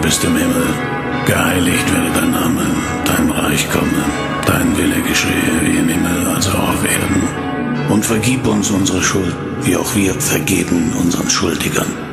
bist im Himmel, geheiligt werde dein Name, dein Reich komme, dein Wille geschehe wie im Himmel, also auch auf Erden. Und vergib uns unsere Schuld, wie auch wir vergeben unseren Schuldigern.